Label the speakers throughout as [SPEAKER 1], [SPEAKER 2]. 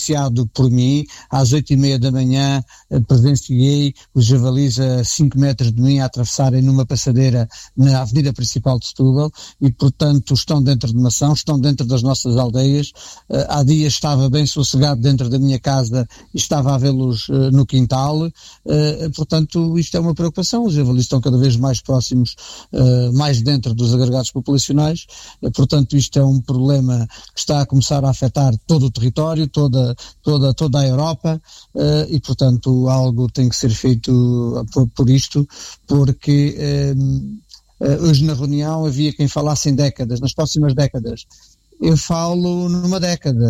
[SPEAKER 1] iniciado por mim. Às 8h30 da manhã presenciei os javalis a 5 metros de mim a atravessarem numa passadeira na avenida principal de Setúbal e, portanto, estão dentro de Mação, estão dentro das nossas aldeias. Há dias estava bem sossegado dentro da minha casa e estava a vê-los no quintal. Portanto, isto é uma preocupação. Os javalis estão cada vez mais próximos, mais dentro dos agregados populacionais. Portanto, isto é um problema que está a começar a afetar todo o território, toda a Europa, e, portanto, algo tem que ser feito por isto, porque hoje na reunião havia quem falasse em décadas, nas próximas décadas. Eu falo numa década,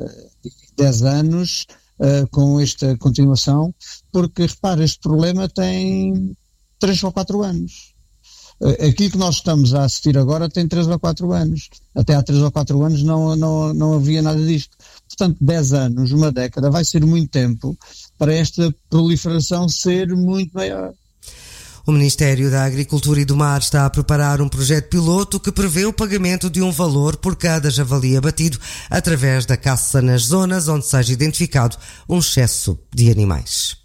[SPEAKER 1] 10 anos, com esta continuação, porque, repara, este problema tem 3 ou 4 anos. Aquilo que nós estamos a assistir agora tem 3 ou 4 anos. Até há 3 ou 4 anos não havia nada disto. Portanto, 10 anos, uma década, vai ser muito tempo para esta proliferação ser muito maior.
[SPEAKER 2] O Ministério da Agricultura e do Mar está a preparar um projeto piloto que prevê o pagamento de um valor por cada javali abatido através da caça nas zonas onde seja identificado um excesso de animais.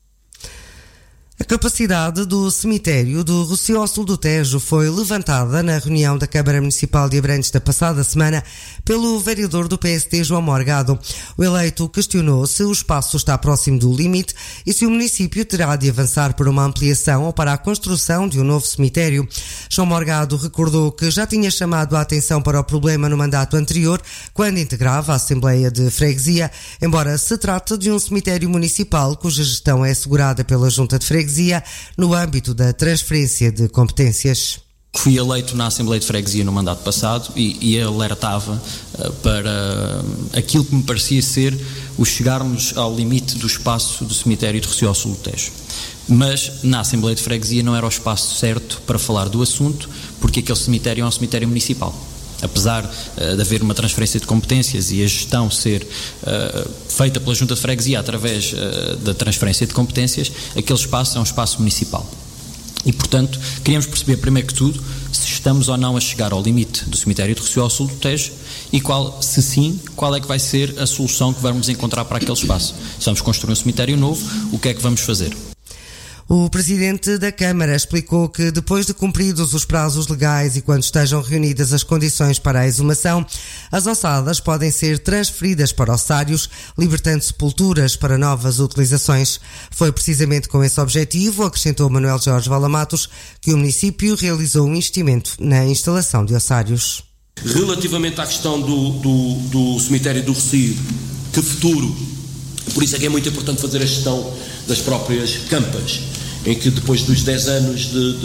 [SPEAKER 2] A capacidade do cemitério do Rocio ao sul do Tejo foi levantada na reunião da Câmara Municipal de Abrantes da passada semana pelo vereador do PSD, João Morgado. O eleito questionou se o espaço está próximo do limite e se o município terá de avançar para uma ampliação ou para a construção de um novo cemitério. João Morgado recordou que já tinha chamado a atenção para o problema no mandato anterior, quando integrava a Assembleia de Freguesia, embora se trate de um cemitério municipal cuja gestão é assegurada pela Junta de Freguesia no âmbito da transferência de competências.
[SPEAKER 3] Fui eleito na Assembleia de Freguesia no mandato passado e alertava para aquilo que me parecia ser o chegarmos ao limite do espaço do cemitério de Rocio ao sul do Tejo. Mas na Assembleia de Freguesia não era o espaço certo para falar do assunto, porque aquele cemitério é um cemitério municipal. Apesar de haver uma transferência de competências e a gestão ser feita pela Junta de Freguesia através da transferência de competências, aquele espaço é um espaço municipal. E, portanto, queríamos perceber, primeiro que tudo, se estamos ou não a chegar ao limite do cemitério de Rocio ao sul do Tejo e, se sim, qual é que vai ser a solução que vamos encontrar para aquele espaço. Se vamos construir um cemitério novo, o que é que vamos fazer?
[SPEAKER 2] O Presidente da Câmara explicou que depois de cumpridos os prazos legais e quando estejam reunidas as condições para a exumação, as ossadas podem ser transferidas para ossários, libertando sepulturas para novas utilizações. Foi precisamente com esse objetivo, acrescentou Manuel Jorge Valamatos, que o município realizou um investimento na instalação de ossários.
[SPEAKER 4] Relativamente à questão do cemitério do Rocio, que futuro, por isso é que é muito importante fazer a gestão das próprias campas, em que depois dos 10 anos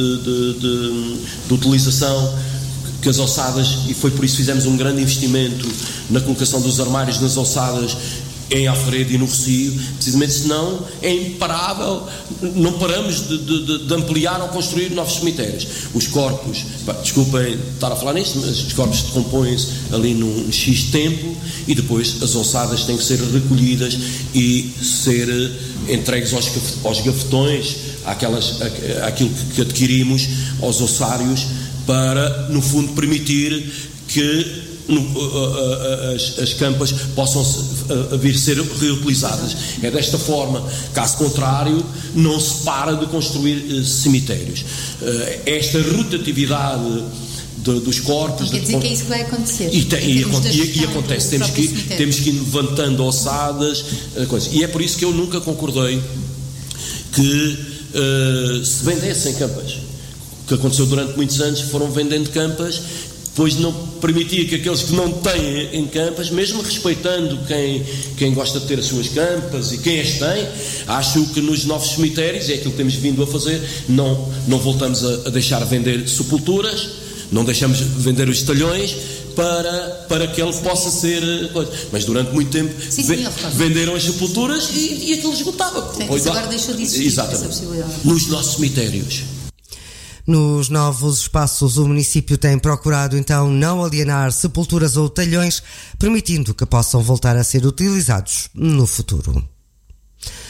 [SPEAKER 4] de utilização, que as ossadas, e foi por isso que fizemos um grande investimento na colocação dos armários nas ossadas em Alfredo e no Rocio, precisamente senão é imparável, não paramos de ampliar ou construir novos cemitérios. Os corpos, desculpem estar a falar nisto, mas os corpos decompõem-se ali num X tempo e depois as ossadas têm que ser recolhidas e ser entregues aos gafetões, àquilo que adquirimos, aos ossários, para, no fundo, permitir que as campas possam vir ser reutilizadas. É desta forma, caso contrário, não se para de construir cemitérios. Esta rotatividade dos corpos...
[SPEAKER 5] Então, quer dizer que é isso que vai acontecer.
[SPEAKER 4] E acontece. Temos que ir levantando ossadas, coisas. E é por isso que eu nunca concordei que se vendessem campas. O que aconteceu durante muitos anos, foram vendendo campas, pois não permitia que aqueles que não têm em campas, mesmo respeitando quem gosta de ter as suas campas e quem as tem, acho que nos novos cemitérios, é aquilo que temos vindo a fazer, não voltamos a deixar vender sepulturas, não deixamos vender os talhões para que ele possa ser... Mas durante muito tempo venderam as sepulturas e aquilo esgotava.
[SPEAKER 5] Mas agora deixou de existir essa possibilidade.
[SPEAKER 4] Nos nossos cemitérios.
[SPEAKER 2] Nos novos espaços, o município tem procurado então não alienar sepulturas ou talhões, permitindo que possam voltar a ser utilizados no futuro.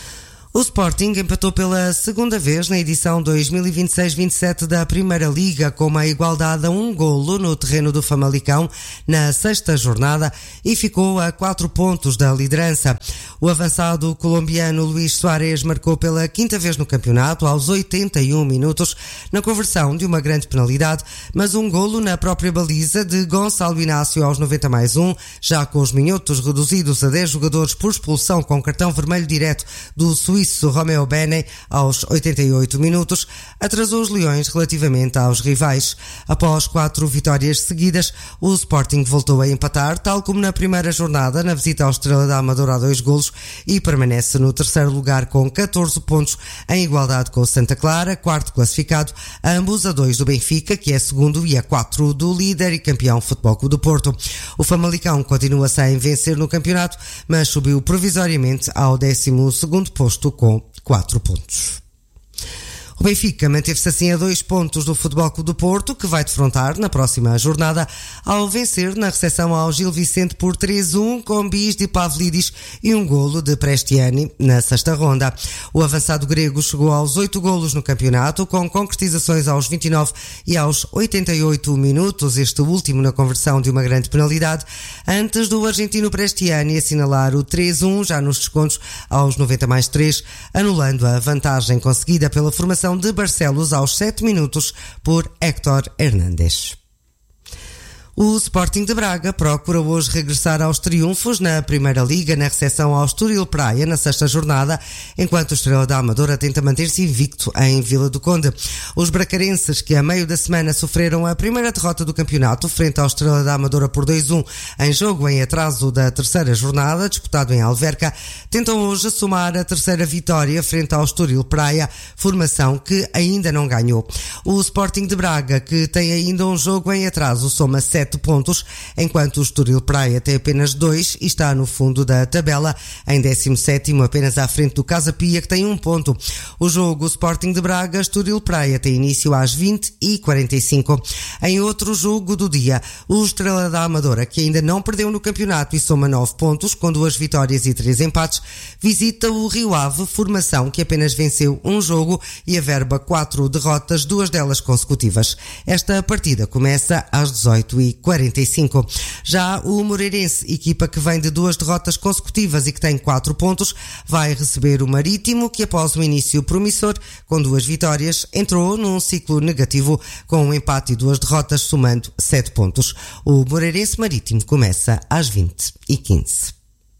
[SPEAKER 2] O Sporting empatou pela segunda vez na edição 2026-27 da Primeira Liga, com uma igualdade a 1 golo no terreno do Famalicão na sexta jornada e ficou a 4 pontos da liderança. O avançado colombiano Luís Suárez marcou pela quinta vez no campeonato aos 81 minutos na conversão de uma grande penalidade, mas um golo na própria baliza de Gonçalo Inácio aos 90+1, já com os minutos reduzidos a 10 jogadores por expulsão com cartão vermelho direto do suíço Romeo Bene aos 88 minutos, atrasou os Leões relativamente aos rivais. Após 4 vitórias seguidas, o Sporting voltou a empatar, tal como na primeira jornada, na visita ao Estrela da Amadora a 2 golos, e permanece no terceiro lugar com 14 pontos, em igualdade com o Santa Clara, quarto classificado, ambos a 2 do Benfica, que é segundo, e a 4 do líder e campeão Futebol Clube do Porto. O Famalicão continua sem vencer no campeonato, mas subiu provisoriamente ao 12º posto com 4 pontos. O Benfica manteve-se assim a 2 pontos do Futebol Clube do Porto, que vai defrontar na próxima jornada ao vencer na recepção ao Gil Vicente por 3-1 com bis de Pavlidis e um golo de Prestiani na sexta ronda. O avançado grego chegou aos 8 golos no campeonato, com concretizações aos 29 e aos 88 minutos, este último na conversão de uma grande penalidade, antes do argentino Prestiani assinalar o 3-1 já nos descontos aos 90+3, anulando a vantagem conseguida pela formação de Barcelos aos 7 minutos por Héctor Hernández. O Sporting de Braga procura hoje regressar aos triunfos na Primeira Liga na recepção ao Estoril Praia na sexta jornada, enquanto o Estrela da Amadora tenta manter-se invicto em Vila do Conde. Os bracarenses, que a meio da semana sofreram a primeira derrota do campeonato frente ao Estrela da Amadora por 2-1 em jogo em atraso da terceira jornada, disputado em Alverca, tentam hoje somar a terceira vitória frente ao Estoril Praia, formação que ainda não ganhou. O Sporting de Braga, que tem ainda um jogo em atraso, soma 7 pontos, enquanto o Estoril Praia tem apenas 2 e está no fundo da tabela, em 17º, apenas à frente do Casa Pia, que tem 1 ponto. O jogo Sporting de Braga Estoril Praia tem início às 20h45. Em outro jogo do dia, o Estrela da Amadora, que ainda não perdeu no campeonato e soma 9 pontos, com 2 vitórias e 3 empates, visita o Rio Ave, formação que apenas venceu um jogo e averba 4 derrotas, 2 delas consecutivas. Esta partida começa às 18h45. Já o Moreirense, equipa que vem de 2 derrotas consecutivas e que tem 4 pontos, vai receber o Marítimo, que após um início promissor com 2 vitórias, entrou num ciclo negativo com um empate e 2 derrotas, somando 7 pontos. O Moreirense Marítimo começa às 20h15.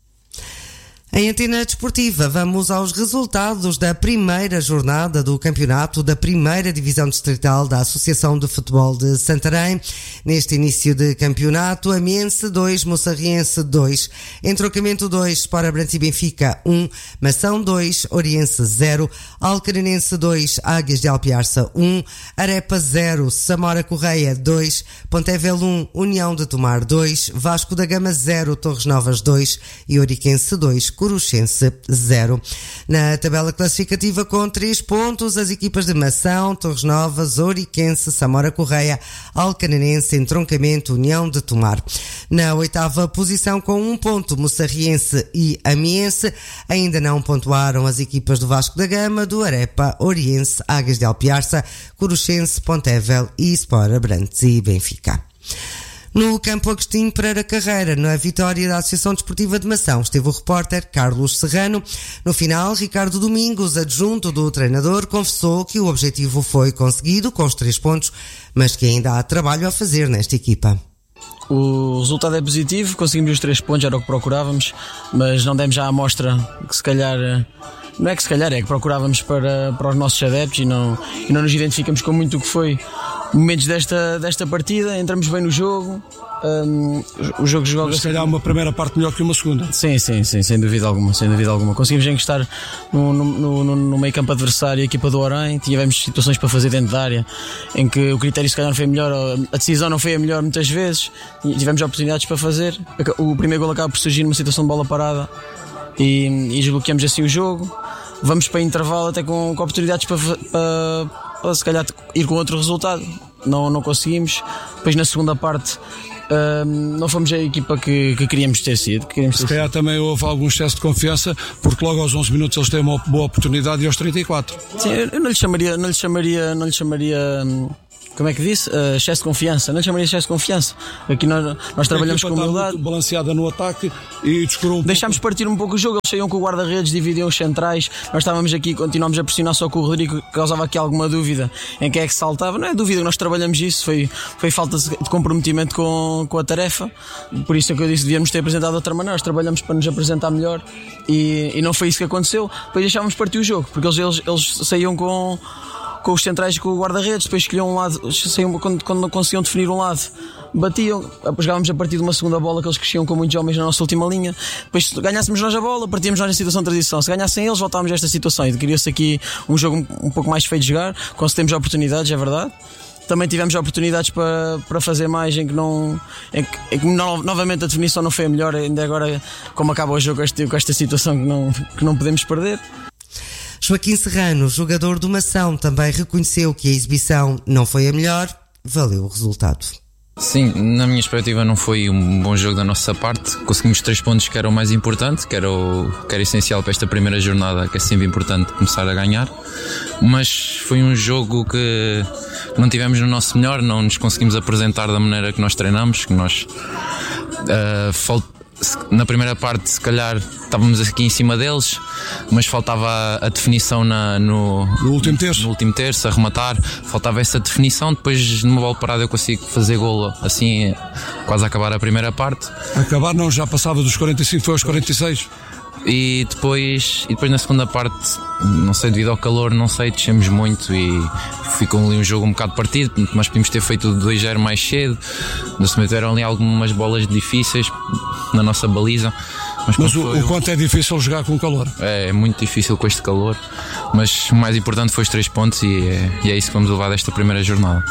[SPEAKER 2] Em Antena Desportiva, vamos aos resultados da primeira jornada do campeonato da primeira divisão distrital da Associação de Futebol de Santarém. Neste início de campeonato, Amiense 2, Moçarriense 2, Entroncamento 2, Sport Abrantes e Benfica 1, Mação 2, Oriense 0, Alcarenense 2, Águias de Alpiarça 1, Arepa 0, Samora Correia 2, Pontevel 1, União de Tomar 2, Vasco da Gama 0, Torres Novas 2 e Oriquense 2, Coruchense 0. Na tabela classificativa, com 3 pontos, as equipas de Mação, Torres Novas, Oriquense, Samora Correia, Alcarenense, Entroncamento, União de Tomar. Na 8ª posição, com 1 ponto, Moçarriense e Amiense. Ainda não pontuaram as equipas do Vasco da Gama, do Arepa, Oriense, Águias de Alpiarça, Coruchense, Pontevel e Sport Abrantes e Benfica. No campo Agostinho Pereira Carreira, na vitória da Associação Desportiva de Mação, esteve o repórter Carlos Serrano. No final, Ricardo Domingos, adjunto do treinador, confessou que o objetivo foi conseguido com os 3 pontos, mas que ainda há trabalho a fazer nesta equipa.
[SPEAKER 6] O resultado é positivo, conseguimos os 3 pontos, era o que procurávamos, mas não demos já a amostra que se calhar... Não é que se calhar, é que procurávamos para os nossos adeptos e não nos identificamos com muito o que foi momentos desta partida. Entramos bem no jogo, o jogo jogou.
[SPEAKER 7] Mas se calhar uma primeira parte melhor que uma segunda.
[SPEAKER 6] Sim, sem dúvida alguma. Conseguimos encostar no meio campo adversário a equipa do Orem, tivemos situações para fazer dentro da área, em que o critério se calhar não foi melhor, a decisão não foi a melhor muitas vezes, e tivemos oportunidades para fazer. O primeiro gol acaba por surgir numa situação de bola parada e desbloqueamos assim o jogo. Vamos para intervalo até com oportunidades para se calhar ir com outro resultado. Não conseguimos. Depois na segunda parte não fomos a equipa que queríamos ter sido.
[SPEAKER 7] Se calhar também houve algum excesso de confiança, porque logo aos 11 minutos eles têm uma boa oportunidade e aos 34.
[SPEAKER 6] Sim, eu não lhe chamaria como é que disse? Excesso de confiança. Não lhe chamaria excesso de confiança. Aqui nós trabalhamos com humildade.
[SPEAKER 7] Muito balanceada no ataque e descurou
[SPEAKER 6] Deixámos partir um pouco o jogo. Eles saíam com o guarda-redes, dividiam os centrais. Nós estávamos aqui, continuámos a pressionar só com o Rodrigo, que causava aqui alguma dúvida em quem é que saltava. Não é dúvida, nós trabalhamos isso. Foi falta de comprometimento com a tarefa. Por isso é que eu disse, devíamos ter apresentado de outra maneira. Nós trabalhamos para nos apresentar melhor e não foi isso que aconteceu. Depois deixávamos partir o jogo, porque eles saíam com os centrais e com o guarda-redes, depois escolhiam um lado, quando não conseguiam definir um lado, batiam, jogávamos a partir de uma segunda bola que eles cresciam com muitos homens na nossa última linha. Depois, se ganhássemos nós a bola, partíamos nós na situação de transição. Se ganhassem eles, voltávamos a esta situação. E queria-se aqui um jogo um pouco mais feio de jogar, concedemos oportunidades, é verdade. Também tivemos oportunidades para fazer mais, em que novamente a definição não foi a melhor. Ainda agora, como acaba o jogo com esta situação que não podemos perder.
[SPEAKER 2] Joaquim Serrano, jogador do Mação, também reconheceu que a exibição não foi a melhor, valeu o resultado.
[SPEAKER 8] Sim, na minha perspectiva não foi um bom jogo da nossa parte. Conseguimos 3 pontos, que era o mais importante, que era essencial para esta primeira jornada, que é sempre importante começar a ganhar. Mas foi um jogo que não tivemos no nosso melhor, não nos conseguimos apresentar da maneira que nós treinamos, que nós na primeira parte se calhar estávamos aqui em cima deles, mas faltava a definição no último terço, a rematar, faltava essa definição. Depois numa bola parada eu consigo fazer golo assim, quase a acabar a primeira parte.
[SPEAKER 7] Acabar não, já passava dos 45, foi aos 46.
[SPEAKER 8] E depois na segunda parte, não sei, devido ao calor, descemos muito e ficou ali um jogo um bocado partido, mas podíamos ter feito 2-0 mais cedo. Nós tiveram ali algumas bolas difíceis na nossa baliza.
[SPEAKER 7] Mas o quanto é difícil jogar com calor?
[SPEAKER 8] É muito difícil com este calor, mas o mais importante foi os 3 pontos e é isso que vamos levar desta primeira jornada.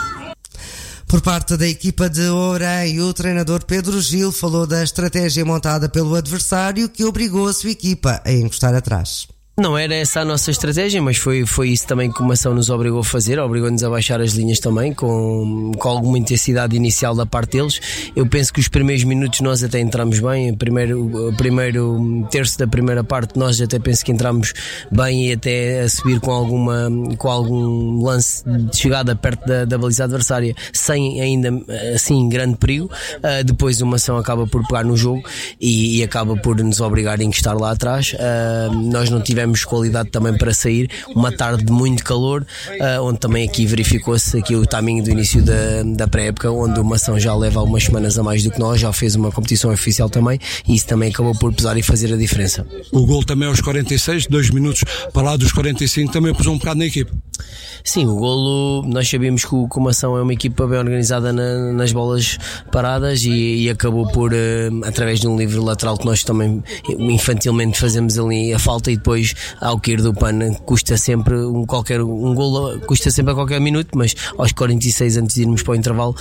[SPEAKER 2] Por parte da equipa de Ourém, o treinador Pedro Gil falou da estratégia montada pelo adversário que obrigou a sua equipa a encostar atrás.
[SPEAKER 9] Não era essa a nossa estratégia, mas foi isso também que o Mação nos obrigou a fazer, obrigou-nos a baixar as linhas também, com alguma intensidade inicial da parte deles. Eu penso que os primeiros minutos nós até entramos bem, o primeiro terço da primeira parte nós até penso que entramos bem e até a subir com algum lance de chegada perto da baliza adversária, sem ainda assim grande perigo. Depois o Mação acaba por pegar no jogo e acaba por nos obrigar a encostar lá atrás. Nós não tivemos qualidade também para sair, uma tarde de muito calor, onde também aqui verificou-se aqui o timing do início da pré-época, onde o Mação já leva algumas semanas a mais do que nós, já fez uma competição oficial também, e isso também acabou por pesar e fazer a diferença.
[SPEAKER 7] O gol também aos 46, 2 minutos para lá dos 45, também pesou um bocado na equipa.
[SPEAKER 9] Sim, o golo, nós sabíamos que o Mação é uma equipa bem organizada nas bolas paradas e acabou por, através de um livre lateral que nós também infantilmente fazemos ali a falta, e depois ao cair do pano custa sempre um golo, custa sempre a qualquer minuto, mas aos 46 antes de irmos para o intervalo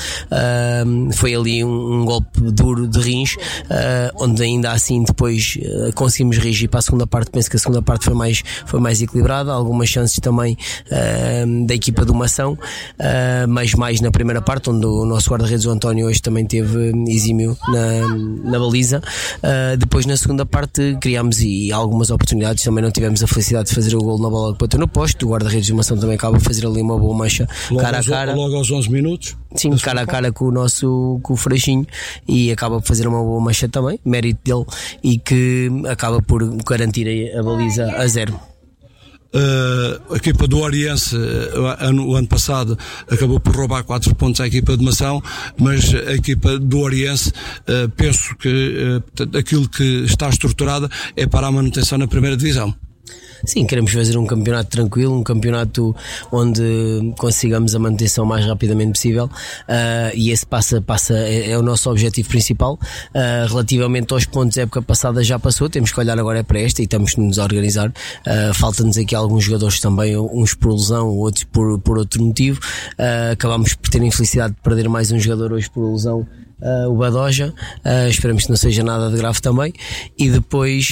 [SPEAKER 9] foi ali um golpe duro de rins, onde ainda assim depois conseguimos reagir para a segunda parte. Penso que a segunda parte foi mais equilibrada, algumas chances também da equipa do Mação, mas mais na primeira parte, onde o nosso guarda-redes, o António, hoje também teve exímio na baliza. Depois na segunda parte criámos algumas oportunidades, também não tivemos a felicidade de fazer o golo na bola que bateu no poste. O guarda-redes do Mação também acaba a fazer ali uma boa mancha cara a cara.
[SPEAKER 7] Logo aos 11 minutos?
[SPEAKER 9] Sim, cara a cara com o Freixinho, e acaba por fazer uma boa mancha também, mérito dele, e que acaba por garantir a baliza a 0.
[SPEAKER 7] A equipa do Oriense o ano passado acabou por roubar 4 pontos à equipa de Mação, mas a equipa do Oriense penso que aquilo que está estruturada é para a manutenção na primeira divisão.
[SPEAKER 9] Sim, queremos fazer um campeonato tranquilo, um campeonato onde consigamos a manutenção o mais rapidamente possível, e esse é o nosso objetivo principal. Relativamente aos pontos, a época passada já passou, temos que olhar agora para esta e estamos-nos a organizar. Falta-nos aqui alguns jogadores também, uns por lesão, outros por outro motivo. Acabámos por ter a infelicidade de perder mais um jogador hoje por lesão, o Badoja, esperamos que não seja nada de grave também, e depois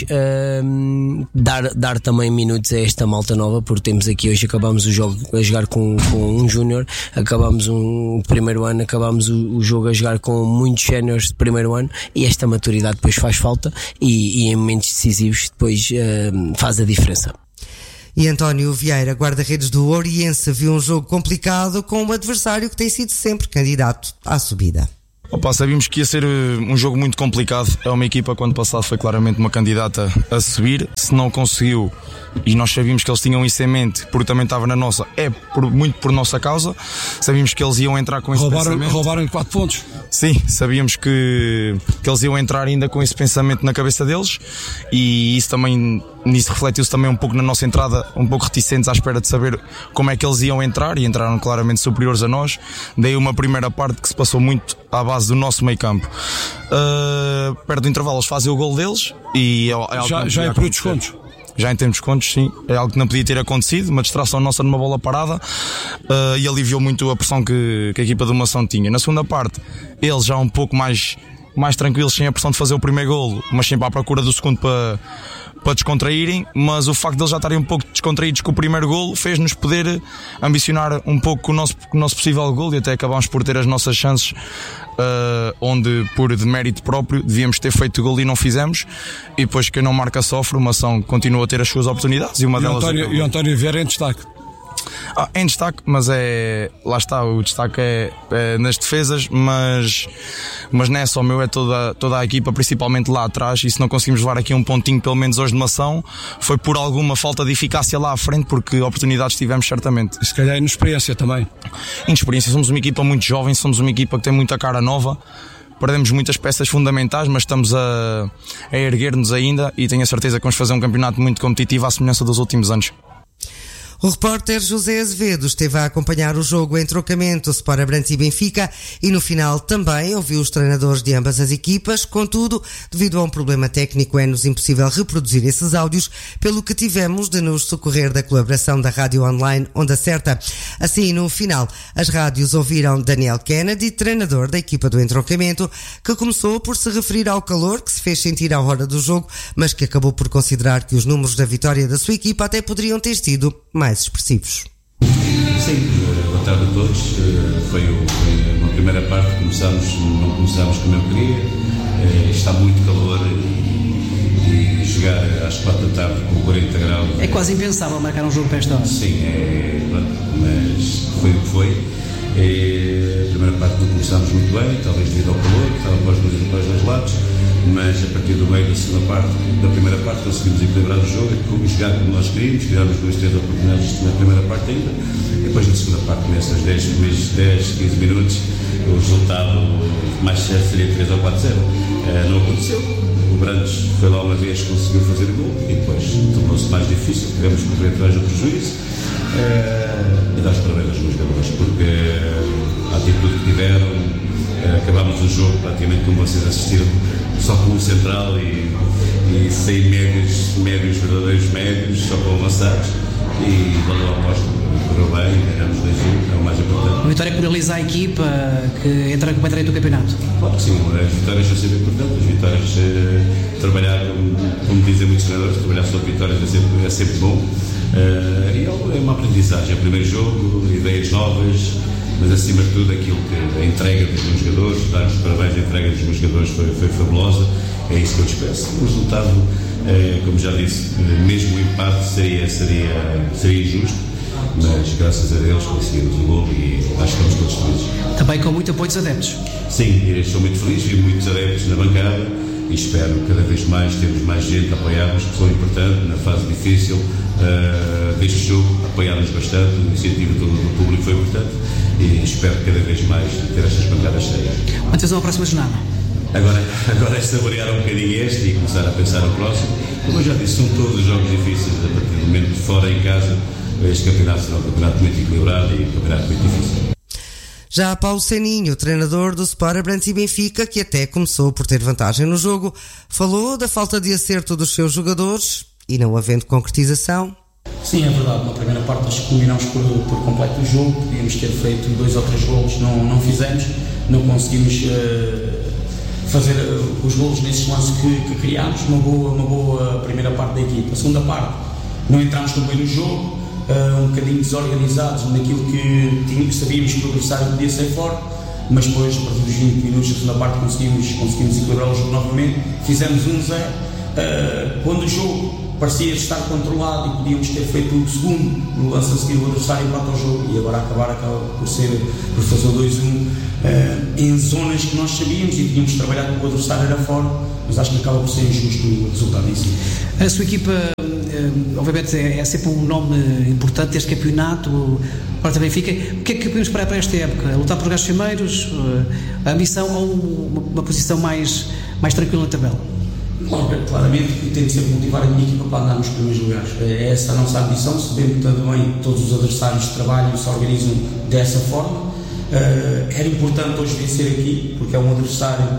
[SPEAKER 9] dar também minutos a esta malta nova, porque temos aqui hoje, acabamos o jogo a jogar com um júnior, acabamos um primeiro ano, acabamos o jogo a jogar com muitos séniores de primeiro ano, e esta maturidade depois faz falta, e em momentos decisivos depois faz a diferença.
[SPEAKER 2] E António Vieira, guarda-redes do Oriense, viu um jogo complicado com um adversário que tem sido sempre candidato à subida.
[SPEAKER 10] Sabíamos que ia ser um jogo muito complicado. É uma equipa que, ano passado, foi claramente uma candidata a subir. Se não conseguiu, e nós sabíamos que eles tinham isso em mente, porque também estava na nossa, muito por nossa causa. Sabíamos que eles iam entrar com esse pensamento.
[SPEAKER 7] Roubaram 4 pontos.
[SPEAKER 10] Sim, sabíamos que eles iam entrar ainda com esse pensamento na cabeça deles, e isso também, nisso refletiu-se também um pouco na nossa entrada, um pouco reticentes à espera de saber como é que eles iam entrar, e entraram claramente superiores a nós. Daí uma primeira parte que se passou muito à base do nosso meio campo. Perto do intervalo eles fazem o gol deles, e é algo
[SPEAKER 7] já é por descontos.
[SPEAKER 10] Já em termos de descontos, sim. É algo que não podia ter acontecido, uma distração nossa numa bola parada, e aliviou muito a pressão que a equipa do Mação tinha. Na segunda parte, eles já um pouco mais tranquilos, sem a pressão de fazer o primeiro golo, mas sempre à procura do segundo para descontraírem, mas o facto de eles já estarem um pouco descontraídos com o primeiro golo fez-nos poder ambicionar um pouco com o nosso possível golo, e até acabámos por ter as nossas chances, onde por demérito próprio devíamos ter feito o golo e não fizemos, e depois quem não marca sofre. Uma ação continua a ter as suas oportunidades, e uma delas
[SPEAKER 7] e o António Vieira em destaque.
[SPEAKER 10] Em destaque, mas lá está, o destaque é nas defesas, mas não é só meu, é toda a equipa, principalmente lá atrás, e se não conseguimos levar aqui um pontinho pelo menos hoje de Mação, foi por alguma falta de eficácia lá à frente, porque oportunidades tivemos certamente.
[SPEAKER 7] E se calhar inexperiência também.
[SPEAKER 10] Inexperiência, somos uma equipa muito jovem, somos uma equipa que tem muita cara nova, perdemos muitas peças fundamentais, mas estamos a erguer-nos ainda, e tenho a certeza que vamos fazer um campeonato muito competitivo à semelhança dos últimos anos.
[SPEAKER 2] O repórter José Azevedo esteve a acompanhar o jogo em trocamento Sport Abrantes e Benfica, e no final também ouviu os treinadores de ambas as equipas. Contudo, devido a um problema técnico, é-nos impossível reproduzir esses áudios, pelo que tivemos de nos socorrer da colaboração da rádio online Onda Certa. Assim, no final, as rádios ouviram Daniel Kennedy, treinador da equipa do entroncamento, que começou por se referir ao calor que se fez sentir à hora do jogo, mas que acabou por considerar que os números da vitória da sua equipa até poderiam ter sido mais expressivos.
[SPEAKER 11] Sim, boa tarde a todos. Foi uma primeira parte, não começámos como eu queria. Está muito calor, e jogar às 4 da tarde com 40 graus.
[SPEAKER 12] É quase impensável marcar um jogo para esta hora.
[SPEAKER 11] Sim, mas foi o que foi. A primeira parte não começámos muito bem, talvez devido ao calor, que estava para os dois lados, mas a partir do meio da primeira parte conseguimos equilibrar o jogo e jogar como nós queríamos, criámos 2-3 oportunidades na primeira parte ainda, e depois na segunda parte, nessas 10, 15 minutos, o resultado mais certo seria 3 ou 4-0. Não aconteceu. O Brandes foi lá uma vez, conseguiu fazer o gol, e depois tornou-se mais difícil, tivemos que correr atrás do prejuízo, e dar os parabéns aos meus jogadores, porque a atitude que tiveram, acabámos o jogo praticamente como vocês assistiram, só com um central e sem médios, verdadeiros médios, só com avançados, e valeu a aposta, correu bem, ganhamos 2-1, é o mais importante.
[SPEAKER 12] Uma vitória que penaliza a equipa, que entra com o direito do campeonato.
[SPEAKER 11] Claro que sim, as vitórias são sempre importantes, as vitórias, trabalhar, como dizem muitos treinadores, trabalhar sobre vitórias é sempre bom, e é uma aprendizagem, é o primeiro jogo, ideias novas, mas acima de tudo aquilo que a entrega dos meus jogadores, dar os parabéns, a entrega dos meus jogadores foi fabulosa, é isso que eu despeço. O resultado, como já disse, mesmo o empate seria injusto, mas graças a Deus conseguimos o gol e acho que estamos todos felizes.
[SPEAKER 12] Também com muito apoio dos adeptos.
[SPEAKER 11] Sim, estou muito feliz, vi muitos adeptos na bancada e espero cada vez mais termos mais gente a apoiar-nos, que foi importante na fase difícil deste jogo, apoiar-nos bastante, o incentivo do público foi importante e espero cada vez mais ter estas bancadas cheias.
[SPEAKER 12] Quantas à próxima jornada?
[SPEAKER 11] Agora é saborear um bocadinho este e começar a pensar no próximo. Como eu já disse, são todos os jogos difíceis, a partir do momento de fora em casa, este campeonato será um campeonato muito equilibrado e um campeonato muito difícil.
[SPEAKER 2] Já Paulo Seninho, treinador do Sport Abrantes e Benfica, que até começou por ter vantagem no jogo, falou da falta de acerto dos seus jogadores e não havendo concretização.
[SPEAKER 13] Sim, é verdade. Na primeira parte acho que dominámos por completo o jogo, podíamos ter feito 2 ou 3 golos, não fizemos.
[SPEAKER 12] não conseguimos fazer os golos nesses lances que criámos. Uma boa primeira parte da equipa. A segunda parte, não entramos tão bem no jogo, um bocadinho desorganizados naquilo que sabíamos que o adversário podia ser forte, mas depois, a partir dos 20 minutos da segunda parte, conseguimos equilibrar o jogo novamente, fizemos 1-0. Quando o jogo parecia estar controlado e podíamos ter feito o segundo, no lance a seguir o adversário empata o jogo, e agora acaba por fazer o 2-1 em zonas que nós sabíamos e tínhamos trabalhado porque o adversário era fora, mas acho que acaba por ser injusto o resultado em si. A sua equipa, obviamente, é sempre um nome importante deste campeonato, o Porto Benfica. O que é que podemos esperar para esta época? Lutar por lugares primeiros, a ambição ou uma posição mais tranquila na tabela?
[SPEAKER 13] Claramente que tento sempre motivar a minha equipa para andar nos primeiros lugares. É essa a nossa ambição, sabendo que também todos os adversários trabalham e se organizam dessa forma. Era importante hoje vencer aqui, porque é um adversário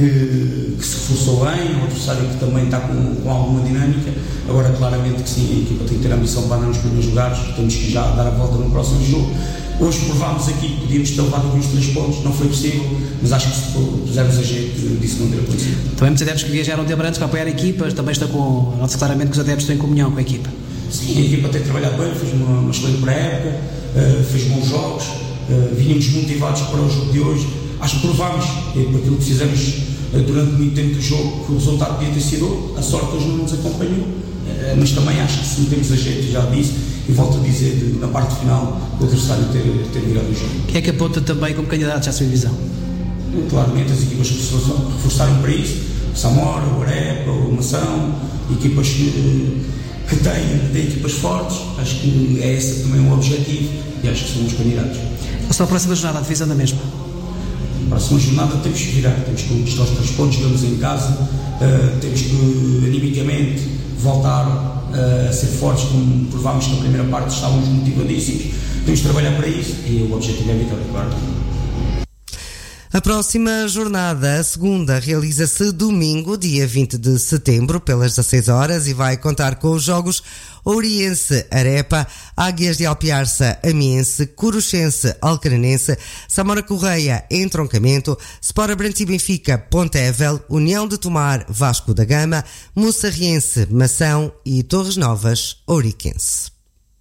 [SPEAKER 13] que se reforçou bem, um adversário que também está com alguma dinâmica. Agora, claramente que sim, a equipa tem que ter a ambição para andar nos primeiros lugares, temos que já dar a volta no próximo jogo. Hoje provámos aqui que podíamos ter levado alguns 3 pontos, não foi possível, mas acho que se pusermos a jeito disso não ter acontecido.
[SPEAKER 12] Também muitos adeptos que viajaram de Abrantes para apoiar a equipa, também está nota claramente que os adeptos estão em comunhão com a equipa.
[SPEAKER 13] Sim, a equipa tem trabalhado bem, fez uma excelente pré-época, fez bons jogos, vínhamos motivados para o jogo de hoje. Acho que provámos, por aquilo que fizemos durante muito tempo do jogo, que o resultado podia ter sido outro. A sorte hoje não nos acompanhou, mas também acho que se metemos a jeito, já disse, e volto a dizer, na parte final, o adversário ter virado o jogo.
[SPEAKER 12] Quem é que aponta também como candidato à sua divisão?
[SPEAKER 13] Claramente as equipas que se reforçaram para isso, o Samora, o Arepa, o Mação, equipas que têm equipas fortes. Acho que é esse também o objetivo e acho que são os candidatos.
[SPEAKER 12] A próxima jornada, a divisão da mesma?
[SPEAKER 13] Na próxima jornada temos que virar, temos que conquistar os 3 pontos, jogamos em casa, temos que animicamente voltar a ser fortes, como provámos que na primeira parte estávamos motivadíssimos. Temos de trabalhar para isso e o objetivo é a vitória, claro.
[SPEAKER 2] A próxima jornada, a segunda, realiza-se domingo, dia 20 de setembro, pelas 16 horas, e vai contar com os jogos Ouriense, Arepa, Águias de Alpiarça, Amiense, Coruchense, Alcaranense, Samora Correia, Entroncamento, Sport Abrantes e Benfica, Pontevel, União de Tomar, Vasco da Gama, Mussarriense, Mação e Torres Novas, Ouriquense.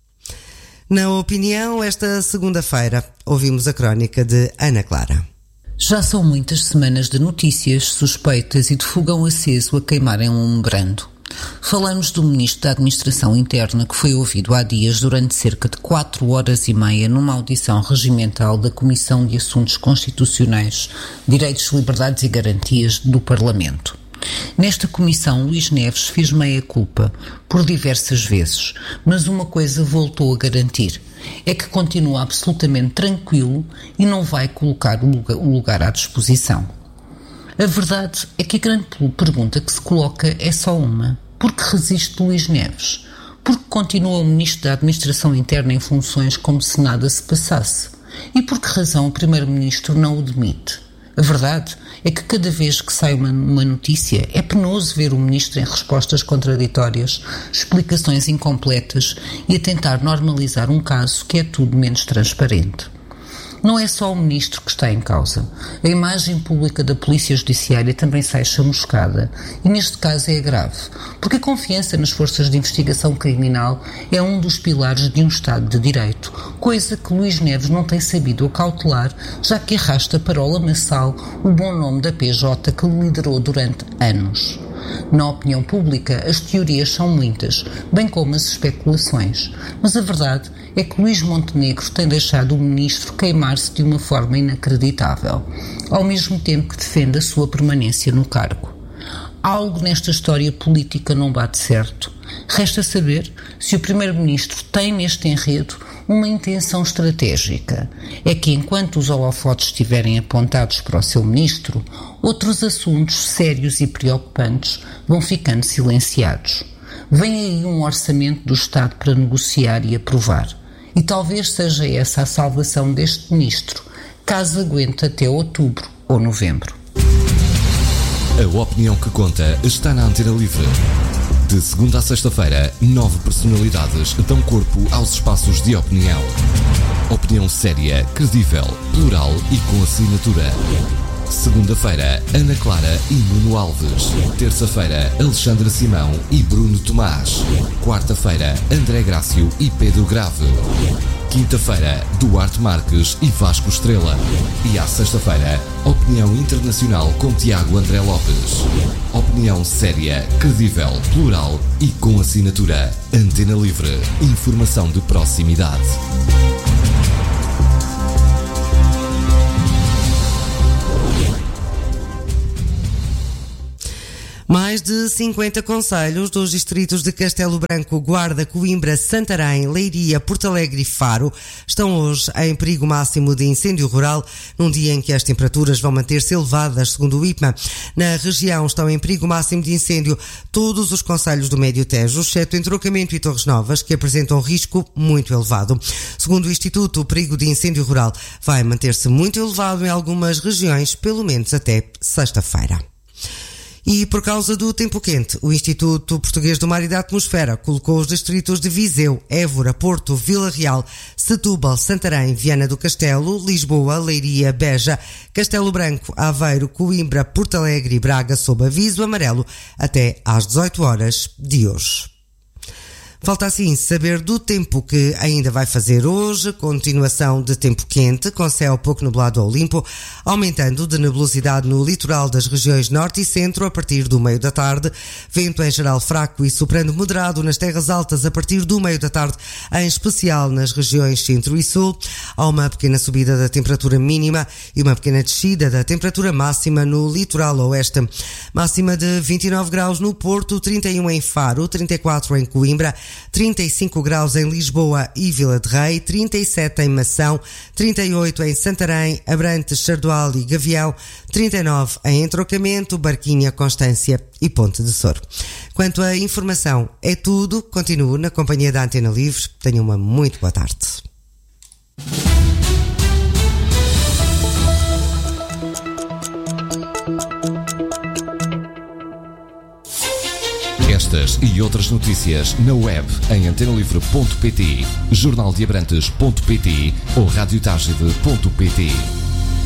[SPEAKER 2] Na opinião, esta segunda-feira, ouvimos a crónica de Ana Clara.
[SPEAKER 14] Já são muitas semanas de notícias suspeitas e de fogão aceso a queimarem um brando. Falamos do Ministro da Administração Interna que foi ouvido há dias durante cerca de 4 horas e meia numa audição regimental da Comissão de Assuntos Constitucionais, Direitos, Liberdades e Garantias do Parlamento. Nesta comissão, Luís Neves fez meia-culpa por diversas vezes, mas uma coisa voltou a garantir, é que continua absolutamente tranquilo e não vai colocar o lugar à disposição. A verdade é que a grande pergunta que se coloca é só uma: por que resiste Luís Neves? Por que continua o Ministro da Administração Interna em funções como se nada se passasse? E por que razão o Primeiro-Ministro não o demite? A verdade é que cada vez que sai uma notícia é penoso ver o Ministro em respostas contraditórias, explicações incompletas e a tentar normalizar um caso que é tudo menos transparente. Não é só o Ministro que está em causa. A imagem pública da Polícia Judiciária também sai chamuscada e neste caso é grave, porque a confiança nas forças de investigação criminal é um dos pilares de um Estado de Direito, coisa que Luís Neves não tem sabido acautelar, já que arrasta para o lamaçal o bom nome da PJ que liderou durante anos. Na opinião pública, as teorias são muitas, bem como as especulações, mas a verdade é que Luís Montenegro tem deixado o ministro queimar-se de uma forma inacreditável, ao mesmo tempo que defende a sua permanência no cargo. Algo nesta história política não bate certo. Resta saber se o Primeiro-Ministro tem neste enredo uma intenção estratégica. É que enquanto os holofotes estiverem apontados para o seu ministro, outros assuntos sérios e preocupantes vão ficando silenciados. Vem aí um orçamento do Estado para negociar e aprovar. E talvez seja essa a salvação deste ministro, caso aguente até outubro ou novembro.
[SPEAKER 15] A opinião que conta está na Antena Livre. De segunda a sexta-feira, 9 personalidades dão corpo aos espaços de opinião. Opinião séria, credível, plural e com assinatura. Segunda-feira, Ana Clara e Nuno Alves. Terça-feira, Alexandra Simão e Bruno Tomás. Quarta-feira, André Grácio e Pedro Grave. Quinta-feira, Duarte Marques e Vasco Estrela. E à sexta-feira, Opinião Internacional com Tiago André Lopes. Opinião séria, credível, plural e com assinatura. Antena Livre. Informação de proximidade.
[SPEAKER 2] Mais de 50 concelhos dos distritos de Castelo Branco, Guarda, Coimbra, Santarém, Leiria, Porto Alegre e Faro estão hoje em perigo máximo de incêndio rural, num dia em que as temperaturas vão manter-se elevadas, segundo o IPMA. Na região estão em perigo máximo de incêndio todos os concelhos do Médio Tejo, exceto Entroncamento e Torres Novas, que apresentam risco muito elevado. Segundo o Instituto, o perigo de incêndio rural vai manter-se muito elevado em algumas regiões, pelo menos até sexta-feira. E por causa do tempo quente, o Instituto Português do Mar e da Atmosfera colocou os distritos de Viseu, Évora, Porto, Vila Real, Setúbal, Santarém, Viana do Castelo, Lisboa, Leiria, Beja, Castelo Branco, Aveiro, Coimbra, Porto Alegre e Braga sob aviso amarelo até às 18 horas de hoje. Falta assim saber do tempo que ainda vai fazer hoje, continuação de tempo quente, com céu pouco nublado ou limpo, aumentando de nebulosidade no litoral das regiões norte e centro a partir do meio da tarde, vento em geral fraco e soprando moderado nas terras altas a partir do meio da tarde, em especial nas regiões centro e sul. Há uma pequena subida da temperatura mínima e uma pequena descida da temperatura máxima no litoral oeste. Máxima de 29 graus no Porto, 31 em Faro, 34 em Coimbra, 35 graus em Lisboa e Vila de Rei, 37 em Mação, 38 em Santarém, Abrantes, Sardual e Gavião, 39 em Entroncamento, Barquinha, Constância e Ponte de Soro. Quanto à informação, é tudo. Continuo na companhia da Antena Livre. Tenha uma muito boa tarde.
[SPEAKER 15] Estas e outras notícias na web em antenalivre.pt, jornaldeabrantes.pt ou radiotagide.pt.